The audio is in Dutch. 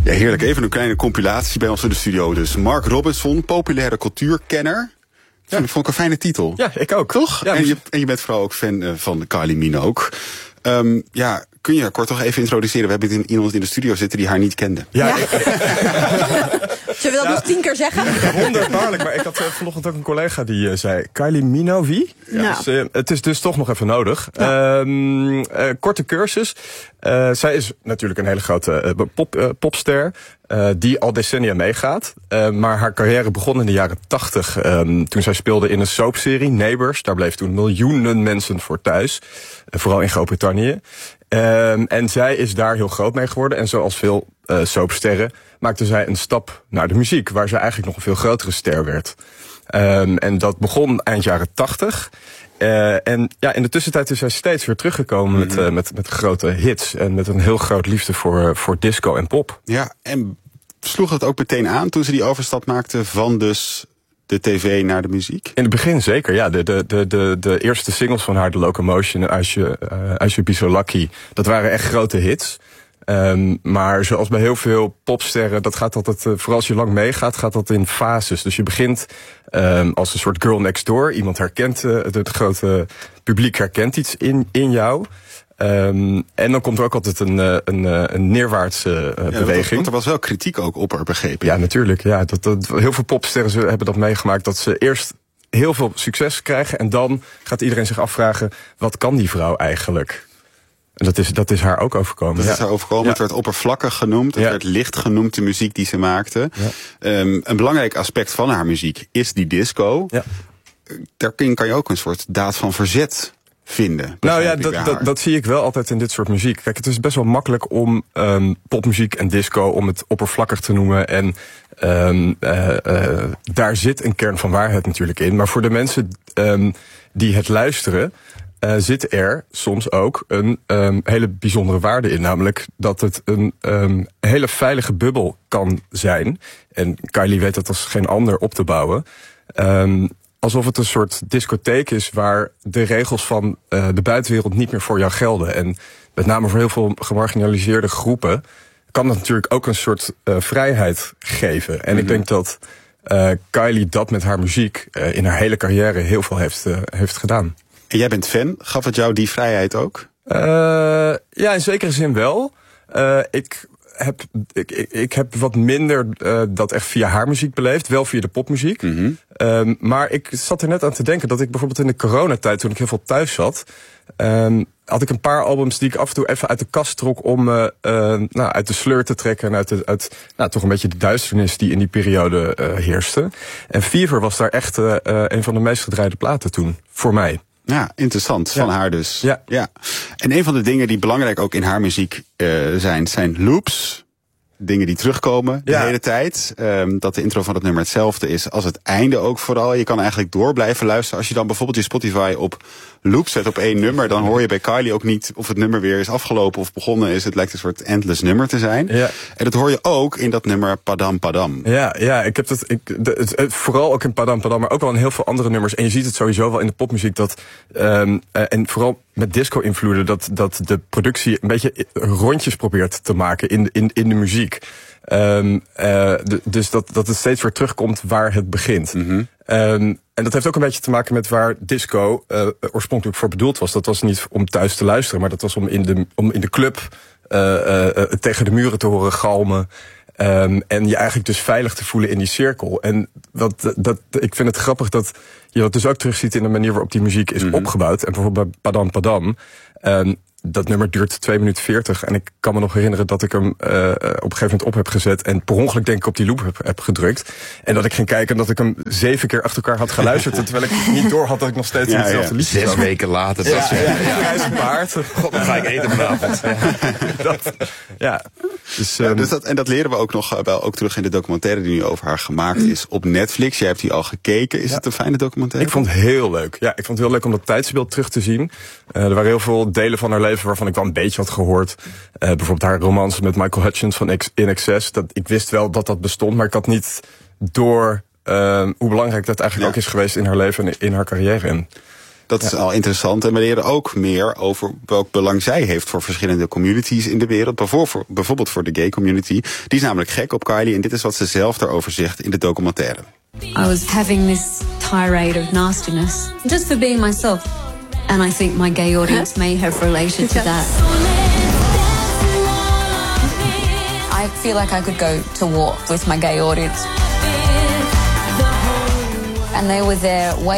Ja, heerlijk. Even een kleine compilatie bij ons in de studio. Dus Mark Robinson, populaire cultuurkenner. Ja. Vond ik een fijne titel. Ja, ik ook. Toch? Ja, en je bent vooral ook fan van Kylie Minogue. Kun je haar kort toch even introduceren? We hebben iemand in de studio zitten die haar niet kende. Ja. Zullen we dat nog 10 keer zeggen? Ja, wonderbaarlijk, maar ik had vanochtend ook een collega die zei... Kylie Minogue, wie? Ja. Dus, het is dus toch nog even nodig. Ja. Korte cursus. Zij is natuurlijk een hele grote popster... die al decennia meegaat. Maar haar carrière begon in de jaren 80... toen zij speelde in een soapserie, Neighbours. Daar bleef toen miljoenen mensen voor thuis. Vooral in Groot-Brittannië. En zij is daar heel groot mee geworden. En zoals veel soapsterren maakte zij een stap naar de muziek... waar zij eigenlijk nog een veel grotere ster werd. En dat begon eind jaren 80... en ja, in de tussentijd is zij steeds weer teruggekomen met grote hits. En met een heel groot liefde voor disco en pop. Ja, en sloeg het ook meteen aan toen ze die overstap maakte van dus de tv naar de muziek? In het begin zeker, ja. De eerste singles van haar, The Locomotion en I Should Be So Lucky... dat waren echt grote hits. Maar zoals bij heel veel popsterren, dat gaat altijd, vooral als je lang meegaat, gaat dat in fases. Dus je begint als een soort girl next door. Iemand herkent, het grote publiek herkent iets in jou. En dan komt er ook altijd een neerwaartse beweging. Want er was wel kritiek ook op haar, begrepen. Ja, natuurlijk. Ja, heel veel popsterren hebben dat meegemaakt, dat ze eerst heel veel succes krijgen en dan gaat iedereen zich afvragen, wat kan die vrouw eigenlijk? En dat is haar ook overkomen. Dat is haar overkomen. Ja. Het werd oppervlakkig genoemd. Het werd licht genoemd, de muziek die ze maakte. Ja. Een belangrijk aspect van haar muziek is die disco. Ja. Daarin kan je ook een soort daad van verzet vinden. Nou ja, dat zie ik wel altijd in dit soort muziek. Kijk, het is best wel makkelijk om popmuziek en disco, om het oppervlakkig te noemen. En daar zit een kern van waarheid natuurlijk in. Maar voor de mensen die het luisteren, zit er soms ook een hele bijzondere waarde in. Namelijk dat het een hele veilige bubbel kan zijn. En Kylie weet dat als geen ander op te bouwen. Alsof het een soort discotheek is waar de regels van de buitenwereld niet meer voor jou gelden. En met name voor heel veel gemarginaliseerde groepen kan dat natuurlijk ook een soort vrijheid geven. En ik denk dat Kylie dat met haar muziek in haar hele carrière heel veel heeft gedaan. En jij bent fan. Gaf het jou die vrijheid ook? Ja, in zekere zin wel. Ik heb wat minder dat echt via haar muziek beleefd. Wel via de popmuziek. Maar ik zat er net aan te denken dat ik bijvoorbeeld in de coronatijd, toen ik heel veel thuis zat, had ik een paar albums die ik af en toe even uit de kast trok om uit de sleur te trekken en uit toch een beetje de duisternis die in die periode heerste. En Fever was daar echt een van de meest gedraaide platen toen, voor mij. Ja, interessant. Van haar dus. Ja. En een van de dingen die belangrijk ook in haar muziek zijn loops. Dingen die terugkomen de hele tijd. Dat de intro van het nummer hetzelfde is als het einde ook vooral. Je kan eigenlijk door blijven luisteren. Als je dan bijvoorbeeld je Spotify op loop zet op één nummer, dan hoor je bij Kylie ook niet of het nummer weer is afgelopen of begonnen is. Het lijkt een soort endless nummer te zijn. Ja. En dat hoor je ook in dat nummer Padam Padam. Ja, ik heb vooral ook in Padam Padam, maar ook wel in heel veel andere nummers. En je ziet het sowieso wel in de popmuziek dat en vooral met disco-invloeden dat de productie een beetje rondjes probeert te maken in de muziek. Dus dat het steeds weer terugkomt waar het begint. En dat heeft ook een beetje te maken met waar disco oorspronkelijk voor bedoeld was. Dat was niet om thuis te luisteren, maar dat was om in de club tegen de muren te horen galmen. En je eigenlijk dus veilig te voelen in die cirkel. En ik vind het grappig dat je dat dus ook terugziet in de manier waarop die muziek is opgebouwd. En bijvoorbeeld bij Padam Padam, dat nummer duurt 2 minuten 40. En ik kan me nog herinneren dat ik hem op een gegeven moment op heb gezet. En per ongeluk denk ik op die loop heb gedrukt. En dat ik ging kijken en dat ik hem 7 keer achter elkaar had geluisterd. Terwijl ik niet door had dat ik nog steeds in hetzelfde liedje zat. 6 weken later. Grijze paard. God, dan ga ik eten vanavond. En dat leren we ook nog wel ook terug in de documentaire die nu over haar gemaakt is op Netflix. Jij hebt die al gekeken. Is het een fijne documentaire? Ik vond het heel leuk. Ja, ik vond het heel leuk om dat tijdsbeeld terug te zien. Er waren heel veel delen van haar leven waarvan ik wel een beetje had gehoord. Bijvoorbeeld haar romance met Michael Hutchence van INXS. Ik wist wel dat bestond, maar ik had niet door hoe belangrijk dat eigenlijk ook is geweest in haar leven en in haar carrière. En Dat is al interessant. En we leren ook meer over welk belang zij heeft voor verschillende communities in de wereld. Bijvoorbeeld voor de gay community. Die is namelijk gek op Kylie. En dit is wat ze zelf daarover zegt in de documentaire. I was having this tirade of nastiness just for being myself. And I think my gay audience may have related to that. I feel like I could go to war with my gay audience. And they were there